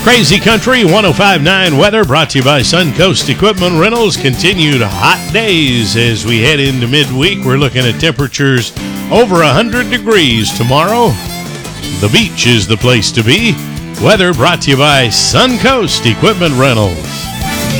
Crazy Country 105.9 weather brought to you by Suncoast Equipment Rentals. Continued hot days as we head into midweek. We're looking at temperatures over 100 degrees tomorrow. The beach is the place to be. Weather brought to you by Suncoast Equipment Rentals.